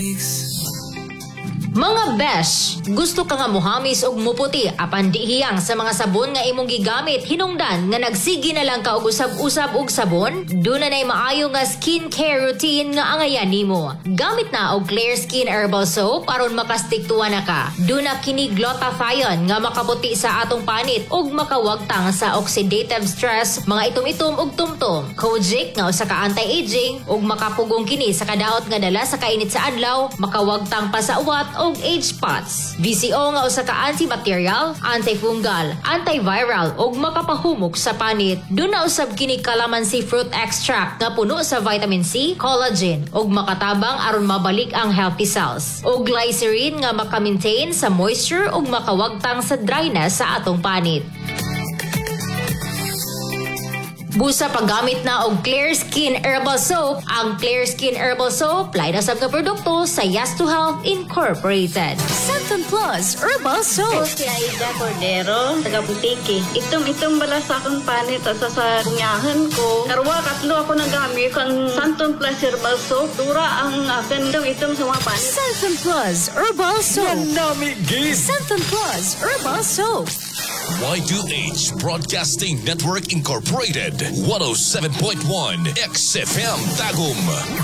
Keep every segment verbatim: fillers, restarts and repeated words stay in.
Mga besh, gusto ka nga muhamis og muputi apan di hiyang sa mga sabon nga imong gigamit hinungdan nga nagsigi na lang ka og usab-usab og sabon? Duna nay maayo nga skincare routine nga angayan nimo. Gamit na og Clear Skin Herbal Soap aron makastik tuwa na ka. Duna kini glutathione nga makaputi sa atong panit ug makawagtang sa oxidative stress, mga itom-itom ug tumtom. Kojic nga usa ka anti-aging ug makapugong kini sa kadaot nga dala sa kainit sa adlaw, makawagtang pa sa uwat og age spots. V C O nga usa ka antibacterial, antifungal, antiviral ug makapahumok sa panit. Duna usab kini calamansi fruit extract nga puno sa vitamin C, collagen ug makatabang aron mabalik ang healthy cells. Ug glycerin nga maka-maintain sa moisture ug makawagtang sa dryness sa atong panit. Busa paggamit na og Clear Skin Herbal Soap, ang Clear Skin Herbal Soap lain na sab nga produkto sa Yes to Health Incorporated. Santon Plus Herbal Soap. Si Aida Cordero, taga Butiki. Itong-itong bala sa akong panit at sa sarunyahan ko. Karwa, katlo ako nagamit kang Santon Plus Herbal Soap. Dura ang akin itong-itong sa mga panit. Santon Plus Herbal Soap. Nami gis. Santon Plus Herbal Soap. Y two H Broadcasting Network Incorporated. one oh seven point one X F M Tagum.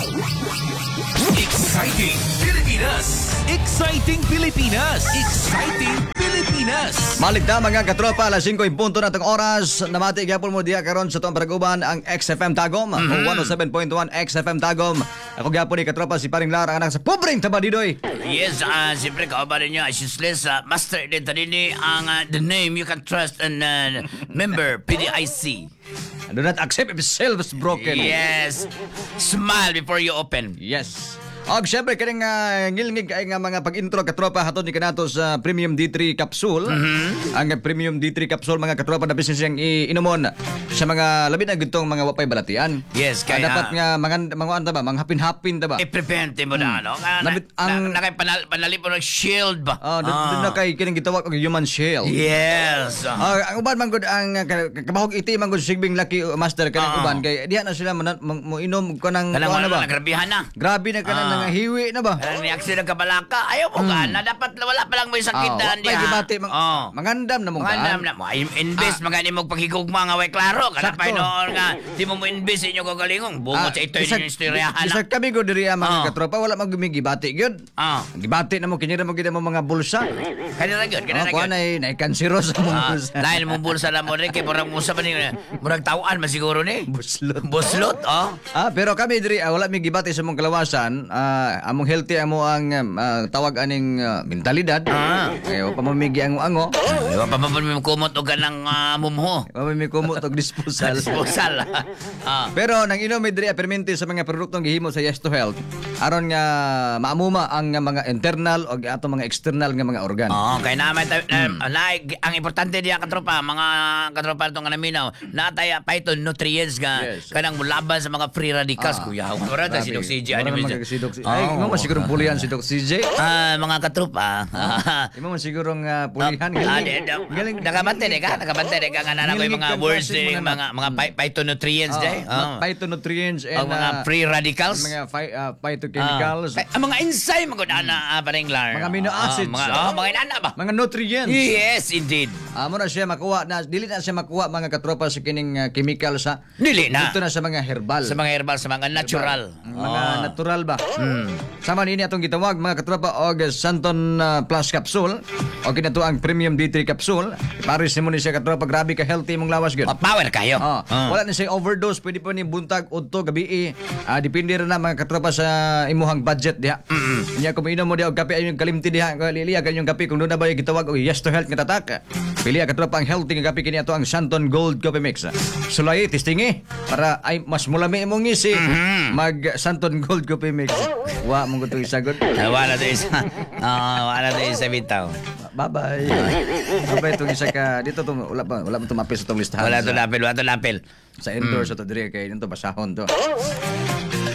Exciting Pilipinas! Exciting Pilipinas! Exciting Pilipinas! Malik na mga katropa, alas singko yung punto na itong oras. Namati gyapon mo diya karon sa itong paraguban ang X F M Tagum. Mm-hmm. O one oh seven point one X F M Tagum. Ako gyapon ni katropa si Paring Lara, anak sa pobreng tabadidoy. Yes, uh, siyempre kaubaran niyo, useless, uh, master din tanini ang uh, the name you can trust and uh, member P D I C. Do not accept if self is broken. Yes. Smile before you open. Yes. Og syempre kaning uh, ngilngig ay nga mga pag-intro katropa haton ni kanato sa Premium D three capsule. Mm-hmm. Ang Premium D three capsule mga katropa na business yang iinomon sa mga labi na gitong mga wapay balatian. Yes, kaya uh, dapat nga mga mga ano ba, mga hapin-hapin ta ba? I-prevent mo na ano. Nga, Nabit, na, ang na, na, panal, panali po ng shield ba? Oh, doon ah. na kay kining gitawag og human shield. Yes. Uh, ang uban man gud ang uh, kabahog iti man gud sigbing laki uh, master kanang uh, uban kay diha na sila mo inom ko nang ano ba? Nagrabihan na. Grabe na kanang uh, hiwi na ba? Ang reaksyon ng kabalaka, ayaw mo ka, na dapat wala pa lang may sakit oh, daan diya. Gibati, mang, oh. Mangandam na mong Mangandam na mo. Invest, ah. Magani mong paghigugma nga way klaro. Kada pa noon nga, di mo mo invest inyo kagalingong. Bungot ah, sa ito yung istoryahan. Isa kami ko diri mga oh. katropa, wala magumigibati yun. Oh. Gibati na mo, kinyara mo gina mo mga bulsa. Kanina yun, kanina yun. Kuha na eh, naikansiro sa mong ah, bulsa. Dahil mong bulsa na mo rin, kaya murang musa pa niya. Murang tawaan, masiguro ni. Buslot. Buslot, oh. Ah, pero kami diri, ah, wala may gibati sa mong kalawasan. Ah, among healthy amo ang Uh, tawag aning uh, mentalidad. Ah. Ayaw pa mamigi ang ango. Ayaw pa mamigi kumot o ganang uh, mumho. Mamimi kumot o disposal. Disposal. ah. Pero nang inom diri permente sa mga produktong gihimo sa Yes to Health aron nga maamuma ang mga internal o ato mga external nga mga organ. Oo, oh, kay naman hmm. uh, na, ang importante diya katropa, mga katropa itong naminaw, nataya phytonutrients nga yes. Kanang mulaban sa mga free radicals. Ah. Kuya, wala ta si Doc C J. Ay, mo masiguro pulihan si Doc C J. Ah, mga katropa. Imo man sigurong uh, pulihan galing. Nakabante de ka, nakabante de ka nga na may mga words de mga mga phytonutrients de. Phytonutrients and mga free radicals. Mga phytochemicals. Ang mga enzyme mga ana paring lar. Mga amino acids. Mga mga inana ba? Mga nutrients. Yes, indeed. Amo na siya makuha na dili na siya makuha mga katropa sa kining chemical sa. Dili na. Dito na sa mga herbal. Sa mga herbal, sa mga natural. Mga natural ba? Sama nini atong gitawag mga katropa og Santon uh, Plus capsule o kinato ang Premium D three capsule. Paris mo ni siya katropa, grabe ka healthy mong lawas gyud. Oh, power kayo. Oh, uh. Wala na siya overdose, pwede pa ni buntag udto gabi. Uh, depende ra na mga katropa sa imuhang budget diha. Mm-hmm. Nya kung inom mo diha og kape ayong kalimti diha, liliya kanyong kape kung doon na ba gitawag og Yes to Health nga tatak. Pili ka katropa ang healthy nga kape kini ato ang Santon Gold Coffee Mix. Sulay testingi para ay mas mulami imong ngisi. Mm-hmm. Mag Santon Gold Coffee Mix. Wa mong gusto isagod. Wala to isa. Ah, wala to isa bitaw. Bye-bye. Bye-bye itong isa ka. Dito to, wala pa, wala pa tumapis itong listahan. Wala to lapil, wala to lapil. Sa indoors mm. ito dire kay dito basahon to.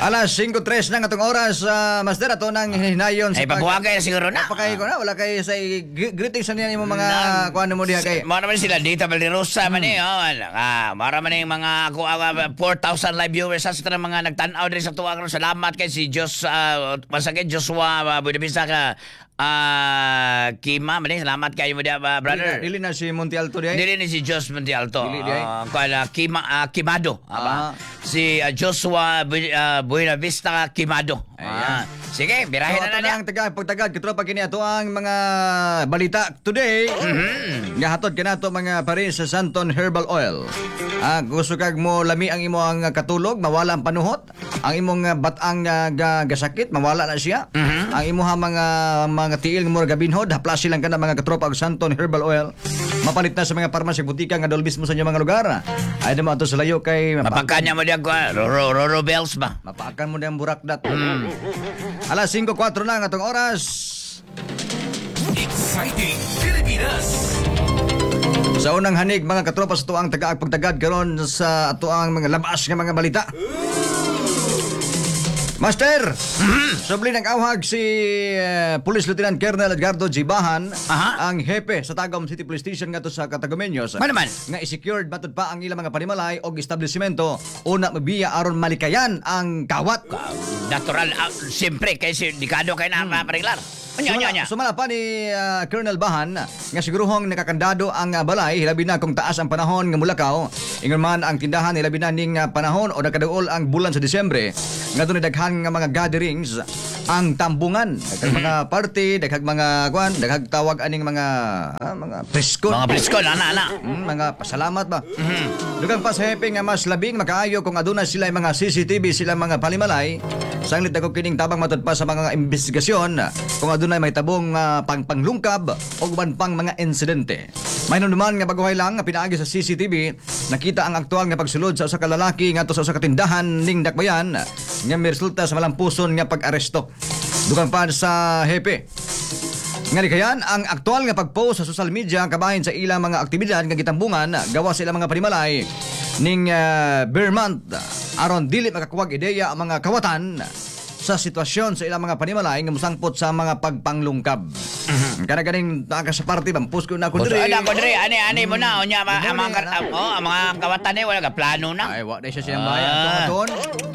Alas five tres na nga tong oras, uh, Master, ato nang hinayon Ay, pabuhagay na siguro na. Papakay ko na, wala kay sa gr- greetings na niya yung mga kuha mo diha kay. Mara man sila dito Valerosa man eh. Oh, ah, mara man yung mga uh, four thousand live viewers sa sa mga nagtan-aw diri sa tuwa karon. Salamat kay si Jos uh, masakit Joshua uh, Buenavista ka ah Kima man eh. Salamat kayo mo dia uh, brother. Dili na si Monte Alto diha. Dili ni si Jos Monte Alto. Dili di ay. Uh, kuala Kima uh, Kimado. Ah. Si uh, Joshua Bu- uh, Buenavista Kimado. Ah. Sige, birahin So, na ato na niya. ang taga pagtagad kitro pa kini ato ang mga balita today. Mhm. Nga hatod kanato mga pare sa Santon Herbal Oil. Ah, gusto kag mo lami ang imo ang katulog, mawala ang panuhot, ang imong uh, batang uh, ga, gasakit, mawala na siya. Ang imo ha mga mga tiil nga mo gabinhod, haplas silang kana mga katropa og Santon Herbal Oil. Mapalit na sa mga parmasya butika nga dolbis mo sa inyong mga lugar. Ay mo ato sa layo kay Mapagkanya mo diya ko, Roro, Roro Bells ba? mapaakan mo diyang burakdat. Alas five four na nga tong oras. Exciting Pilipinas. Sa unang hanig mga katropa sa tuang taga pagtagad karon sa tuang mga labas nga mga balita. Master, subli nang awhag si uh, Police Lieutenant Colonel Edgardo Jibahan, Aha. ang hepe sa Tagum City Police Station ngadto sa Catagomeños. Man naman. Nga i-secured matud pa ang ilang mga panimalay og establishmento una mabiya aron malikayan ang kawat. Natural, uh, siyempre, kasi dekado kayo na hmm. pareglar. Anya, anya, anya. Sumala pa ni uh, Colonel Bahan nga siguruhong nakakandado ang uh, balay hilabi na kung taas ang panahon nga mulakaw. Ingon man ang tindahan hilabi na ning uh, panahon o nakaduol ang bulan sa Disyembre nga dunay daghan nga mga gatherings ang tambungan. Daghang mga party, daghang mga kwan, daghang tawag aning mga ah, mga presko. Mga presko, ana, ana. Hmm, mga pasalamat ba? Mm-hmm. Dugang pa sa hepe nga mas labing makaayo kung aduna sila mga C C T V sila mga palimalay. Sanglit ako kining tabang matod pa sa mga investigasyon kung adunay may tabong uh, pangpanglungkab o uban pang mga insidente. May naman nga baguhay lang nga pinaagi sa C C T V nakita ang aktual nga pagsulod sa usa ka lalaki ngadto sa usa ka tindahan ning Dakbayan nga may resulta sa malampuson nga pag-aresto. Dugang pa sa hepe nga kayan ang aktual nga pag-post sa social media kabahin sa ilang mga aktibidad nga gitambungan gawa sa ilang mga panimalay ning uh, bear month aron dili makakuwag ideya ang mga kawatan sa sitwasyon sa ilang mga panimalay nga musangpot sa mga pagpanglungkab. Mm-hmm. Kana ganing taka sa party bang post ko na ko Boso, diri. ana ko diri, ani ani mo na unya ma- ang mga Ano? oh, ang mga kawatan ni wala ka plano na. Ay, wa na siya siyang bayan Ah. aton.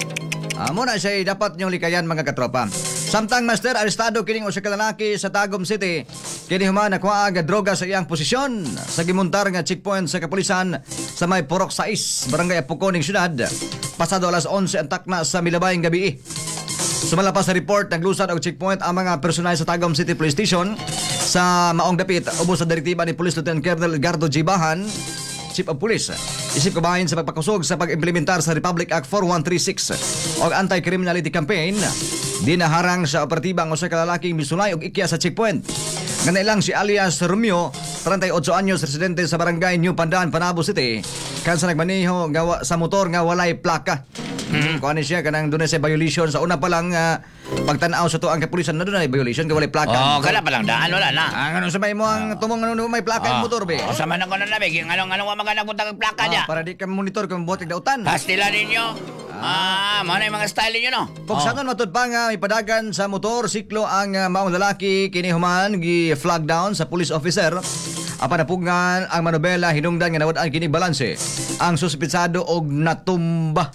Amo na siya dapat niyong likayan mga katropa. Samtang master arestado kining usa ka lalaki sa Tagum City. Kini human nakuha ang droga sa iyang posisyon sa gimuntar nga checkpoint sa kapulisan sa may Purok sais, Barangay Apuconing Syudad. Pasado alas eleven ang takna sa Milabayng gabi. Sumala pa sa report naglusad og checkpoint ang mga personal sa Tagum City Police Station sa maong dapit ubos sa direktiba ni Police Lieutenant Colonel Edgardo Jibahan, Chief of Police. Isip kabahin sa pagpakusog sa pag-implementar sa Republic Act forty-one thirty-six o Anti-Criminality Campaign. Di naharang sa operatiba ang usa ka lalaking misulay og ikya sa checkpoint. Nga ilang si alias Romeo, thirty-eight anyos, residente sa barangay New Pandan, Panabo City. Kansa nagmaneho nga sa motor nga walay plaka. Mm-hmm. Kung ano siya, kanang doon sa violation. Sa una pa lang, uh, pagtanaw sa to ang kapulisan na doon ay violation, ka walay plaka. Oh, kala pa lang daan wala na. Ang ano sabay mo ang tumong ano may plaka ang motor be. Oh, sama na ko na nabi, anong anong wa magana punta kag plaka Ah, niya. para di ka monitor kung botek dautan. Pastila ninyo. Ah, mo na yung mga style ninyo no. Pag sa nun matud pa nga may padagan sa motor, siklo ang uh, maong lalaki kini human gi flag down sa police officer. Apan napugngan ang manobela hinungdan nga nawad-an kini balanse. Ang suspitsado og natumba.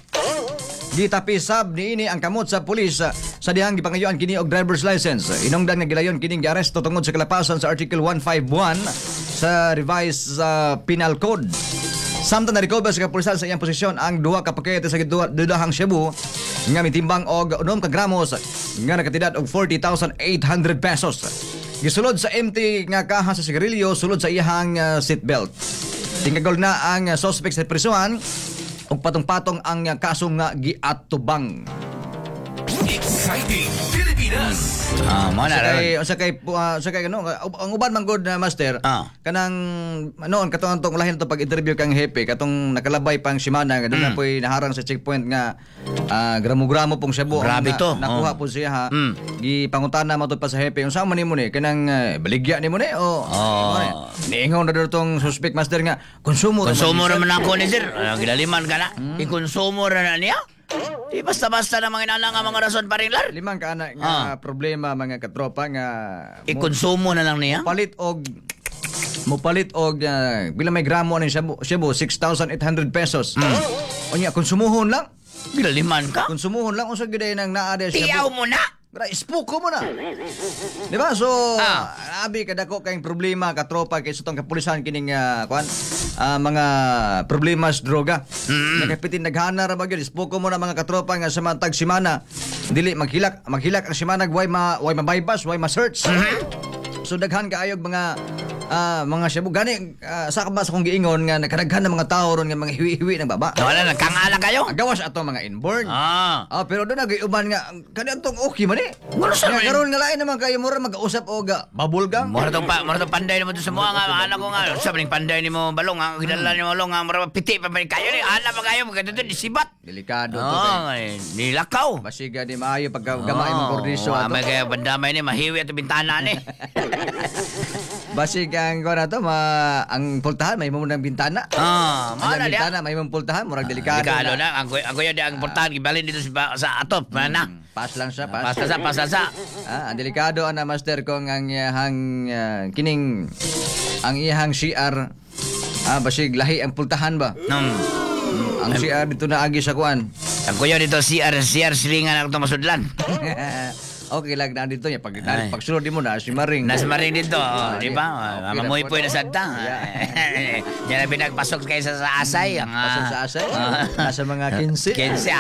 Gitapisab niini ang kamot sa pulis uh, sa dihang gipangayoan kini og driver's license. Inungdan nga gilayon kining giaresto tungod sa kalapasan sa Article one fifty-one sa revised uh, Penal Code. Samtang na-recover sa kapulisan sa iyang posisyon ang duha ka pakete sa dudahang Cebu nga mitimbang og unom ka gramos nga nakatidad og forty thousand eight hundred pesos. Gisulod sa empty nga kaha sa sigarilyo sulod sa iyang uh, seatbelt. Tingagol na ang uh, suspect sa prisuhan ug patong-patong ang uh, kaso nga giatubang. Exciting Pilipinas. Ah, mo na. Sa kay sa kay uh, sa kay ano ang uban man good na master Ah. kanang noon katong tong lahin to pag interview kang hepe katong nakalabay pang simana nga doon na po'y naharang sa checkpoint nga ah, gramo-gramo pong Cebu Grabe na, to. nakuha Oh. po siya ha Mm. gipangutana mo to pa sa hepe unsa man nimo ni kanang uh, baligya nimo ni o Oh. niingon na tong suspect master nga konsumo ra man Konsumo siya. ra man ako ni sir. Ah, gilaliman ka na. Hmm. I-konsumo ra na niya. Di basta-basta na mga inana nga mga rason paringlar. Limang ka ana nga problema mga katropa nga mo- Ikonsumo na lang niya. palit og mopalit og uh, bila may gramo ani shabu shabu six thousand eight hundred pesos. Unya konsumuhon lang. Gilaliman ka. Konsumuhon lang unsa gyud ay nang naa di Tiyaw shabu. mo na. Gra ispuko mo na. Di ba? So, Ah. abi kadako kayong problema katropa kay sutong kapulisan kining uh, kwan ah, mga problema sa droga. Mm. Nakapitin naghana ra ba gyud ispuko mo na mga katropa nga sa matag simana. Dili maghilak, maghilak ang simana way ma way mabaybas, way ma-search. So daghan kaayog mga ah, mga shabu gani ah, sa kabas kong giingon nga nakadaghan ng mga tao ron nga mga hiwi-hiwi ng baba. Wala na, kangala kayo. Agawas ato mga inborn. Ah. Ah, pero doon nag-iuban nga kani antong okay man eh. Wala sa Nga rin. karon nga lain naman kayo mura mag-usap og ah, bubble gum. Mora tong pa, mora tong panday nimo to sa mga nga anak ko nga. Sa ning panday nimo balong nga gidala nimo balong nga mura piti pa man kayo ni ana pa kayo maganda to disibat. Delikado to. Oh, kay. nilakaw. Basiga di maayo pag gamay mo kordiso Ah, ato. may kaya bandamay ni mahiwi at bintana ni. Basig ang ko na to ma ang pultahan may mo nang bintana. Ah, Ang mana dia. bintana may mong pultahan murag delikado. Delikado na. Ang kuya, ang kuya di ang portahan gibalin dito sa, sa atop. Mana? Pas lang siya, pas. Pasta sa, pasta sa. Ah, ang delikado ana master kong ang iyahang ah, kining ang iyahang C R ah basig lahi ang pultahan ba. Hmm. Ang C R dito na agi sa kuan. Ang kuya dito C R C R silingan ako itong masudlan. Okay lang na dito niya pag Ay. pagsulod mo na si Maring. Nasa maring dito, Ah, oh, di di- ba? okay na Mamuhay po po na. na sagda. Yan na pinagpasok kayo sa, sa asay. Ang, ah, Pasok sa asay. ah, Nasa mga quince. Kinsa.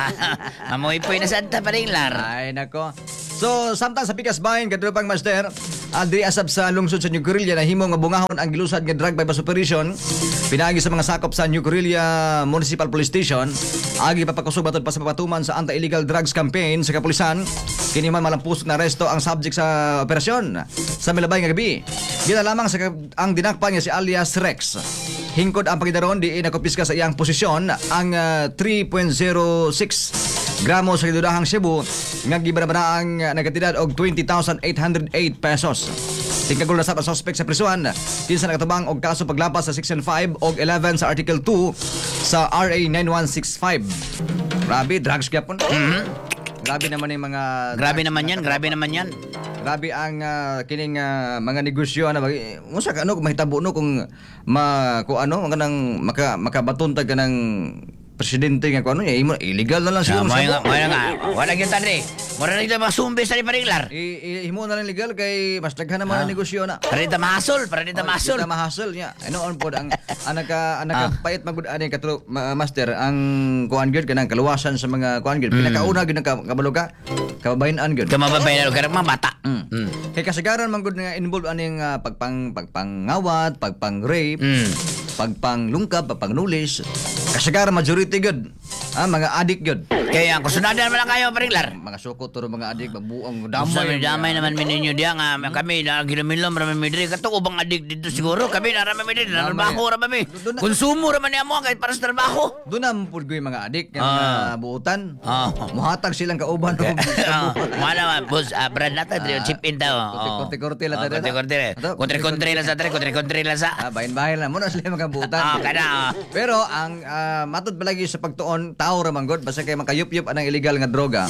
Mamuhay po na sagda pa rin, Lar. Ay nako. So samtang sa Pikas Bahin kadrupang master, adri asab sa lungsod sa New Corillo na himo nga bungahon ang gilusad nga drug bypass operation pinaagi sa mga sakop sa New Corillo Municipal Police Station. Agi papakusog batud pa sa papatuman sa anti-illegal drugs campaign sa kapulisan. Kini man malampusot na aresto ang subject sa operasyon sa milabay nga gabi. Gina lamang sa ang dinakpan niya si alias Rex. Hingkod ang pagidaron di nakopiska sa iyang posisyon ang uh, three point zero six gramo sa kidudahang Cebu nga gibanabana ang uh, nagatidad og twenty thousand eight hundred eight pesos. Tingkagol na sa suspect sa prisuhan kinsa nakatabang og kaso paglapas sa Section five og eleven sa Article two sa R A nine one six five. Grabe, drugs gyapon. Grabe naman yung mga Grabe drugs naman na yan, katropa. grabe naman yan. Grabe ang ah, kining ah, mga negosyo na bagi unsa ka ano kung mahitabo no kung ma ko ano kanang maka makabaton ta kanang presidente nga ko ano eh, imo- illegal na lang Sa siguro mo sa nga, mo nga. Wala gyud tani. Mura na gyud mga sumbis tani pa rin, Lar. I, i, himo na lang legal kay mas daghan naman Ah. ang negosyo na. Para dito mahasol, para dito mahasol. Kita mahasol niya. Ano on pod ang anak ka anak ka Ah. payat magud ani katro ma- master ang kuan gyud kanang kaluwasan sa mga kuan Mm. gyud. Pinakauna gyud ang ka- kabalo ka. Kababayan-an gyud. Kamababay na karang mga bata. Mm. Mm. Kay kasagaran man gud nga involved aning uh, pagpang pagpangawat, pagpang-rape, Mm. pagpanglungkab, pagpangnulis. Kasagaran majority gud. Ah, mga adik gud. Kaya ang kusunadan man lang kayo, paring Lar. Mga sukot turo mga adik mabuang Damay, damay. damay naman mininyo diya nga kami na ginamilom ra mi diri kato ubang adik dito siguro kami na ra mi diri na Damay. trabaho ra mi. Doon na- Konsumo ra man mo kahit para sa trabaho. Doon na pud gyud mga adik nga Ah. mga buutan. Ah. Muhatag silang kauban og Ah, Wala man boss, ah, brand nato Ah. chip in daw. Korte-korte lang Oh, tayo. korte-korte. Ato, Kontre-kontre lang sa tre, kontre-kontre lang sa. Ah, bahin-bahin lang mo na sila mga buutan. Ah, kana. ah. Pero ang ah, matod palagi sa pagtuon tao ra man gud basta kay makayup-yup anang illegal nga droga.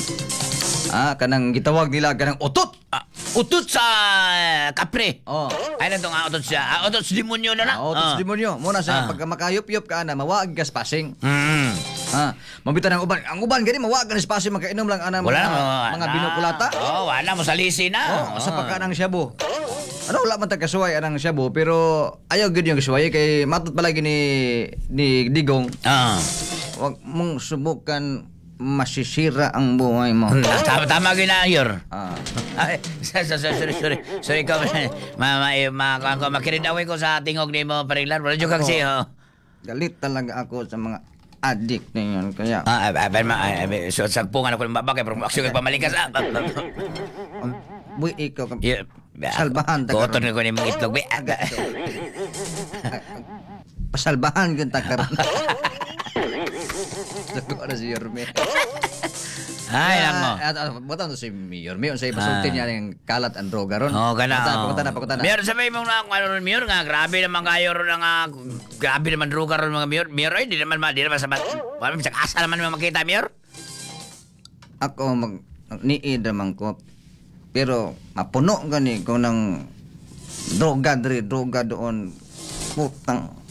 Ah, kanang gitawag nila kanang utot. Ah, utot sa eh, kapre. Oh. Ay na tong ah, utot siya. Ah, utot sa demonyo na na. Ah, utot sa demonyo. Muna sa Ah. pagka makayup-yup ka na mawag ka sa passing. Mm. Ha, mabitan ang uban. Ang uban gani mawag ka sa passing makainom lang anang Wala mga, na mga binukulata. Oh, wala mo salisi na. Oh, sa pagkanang shabu. Ano wala man ta kasuway anang shabu pero ayaw gid yung kasuway kay matod palagi ni ni Digong. Ah. Wag mong subukan masisira ang buhay mo. Tama tama gina yor. Ah. Ay, sorry, sorry, sorry, sorry. Sorry ko. Ma ma ma ma ko makiridaway ko sa tingog nimo Paringlar. Wala jud kang siho. Galit talaga ako sa mga addict na yun. Kaya, Ah, ay, ay, ma- ay, ay, so sagpungan ako ng babak kay pero aksyon kay pamalikas. Ah, ah, ah. buwi ikaw ka. Yeah. Salbahan ta Kotor karon. ko ni mga itlog. Be, aga. Pasalbahan yun ta karon. Dako na si Yorme. Ay, lang mo. At at buta to si Yorme unsay pasulti niya ng kalat ang droga ron. Oh, kana. Pakuta na, pakuta na. Mayor, sabi mo na kung ano ron, Mayor, nga, grabe naman kayo ron nga, grabe naman droga ron mga Mayor. Mayor, ay, di naman, ma- di naman sa, wala, sa asa naman naman makita, Mayor. ako mag niid naman ko. Pero mapuno gani ko ng droga diri, droga doon. Putang